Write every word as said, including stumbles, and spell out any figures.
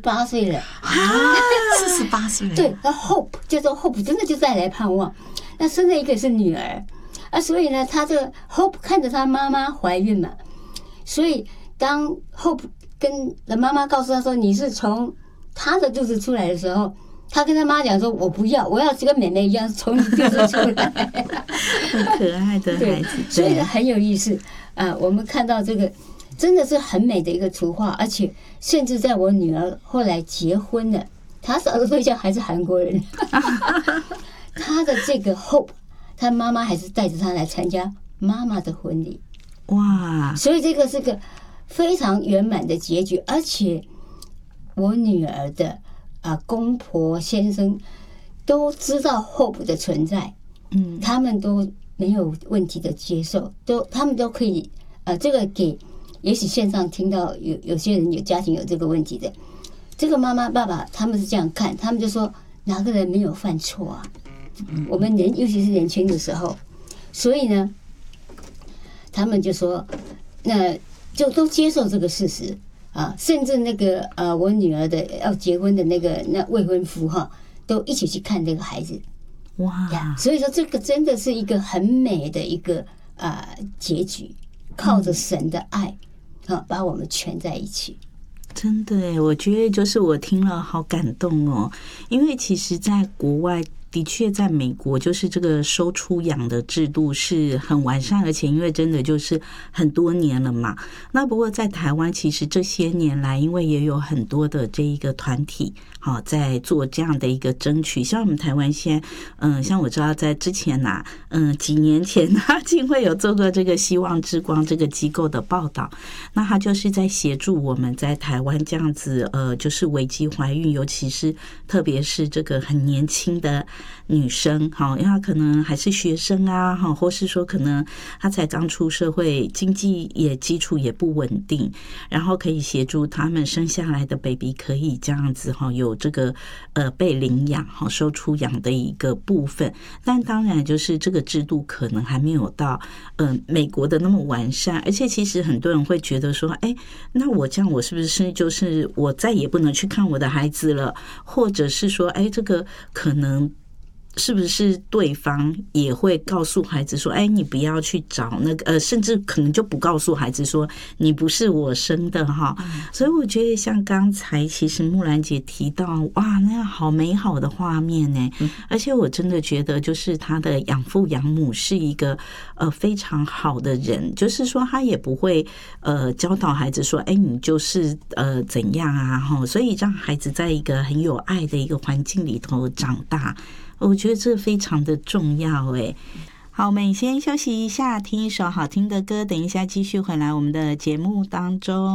八岁了啊，四十八岁， 对，那 hope 叫做 hope， 真的就再来盼望。那生了一个是女儿啊，所以呢，他这个 hope 看着他妈妈怀孕嘛，所以当 hope 跟妈妈告诉他说你是从他的肚子出来的时候，他跟他妈讲说：“我不要，我要跟妹妹一样从你肚子出来。” 很可爱的孩子， 所以很有意思啊。我们看到这个真的是很美的一个图画，而且甚至在我女儿后来结婚了，她找的对象还是韩国人，她的这个 hope， 她妈妈还是带着她来参加妈妈的婚礼。 哇！ 所以这个是个非常圆满的结局，而且我女儿的啊公婆先生都知道 hope 的存在，嗯，他们都没有问题的接受，都他们都可以呃，这个给也许线上听到有有些人有家庭有这个问题的，这个妈妈爸爸他们是这样看，他们就说哪个人没有犯错啊？我们年尤其是年轻的时候，所以呢。他们就说，那就都接受这个事实啊，甚至那个呃，我女儿的要结婚的那个那未婚夫哈，都一起去看这个孩子， 哇！ 所以说这个真的是一个很美的一个啊、呃、结局，靠着神的爱啊，把我们圈在一起。 真的耶，我觉得就是我听了好感动哦，因为其实在国外的确在美国就是这个收出养的制度是很完善，而且因为真的就是很多年了嘛。那不过在台湾其实这些年来因为也有很多的这一个团体好在做这样的一个争取，像我们台湾现在嗯，像我知道在之前呐、啊、嗯几年前他竟会有做过这个希望之光这个机构的报道，那他就是在协助我们在台湾这样子呃就是危机怀孕，尤其是特别是这个很年轻的女生哈，因为她可能还是学生啊哈，或是说可能她才刚出社会，经济也基础也不稳定，然后可以协助他们生下来的 baby 可以这样子哈，有这个呃被领养哈收出养的一个部分，但当然就是这个制度可能还没有到呃美国的那么完善，而且其实很多人会觉得说，哎，那我这样我是不是就是我再也不能去看我的孩子了，或者是说，哎，这个可能。是不是对方也会告诉孩子说，哎，你不要去找那个呃，甚至可能就不告诉孩子说你不是我生的哈。所以我觉得像刚才其实木兰姐提到，哇，那样好美好的画面呢。而且我真的觉得就是他的养父养母是一个呃非常好的人，就是说他也不会呃教导孩子说，哎，你就是呃怎样啊哈。所以让孩子在一个很有爱的一个环境里头长大。我觉得这非常的重要诶。好，我们先休息一下，听一首好听的歌，等一下继续回来我们的节目当中。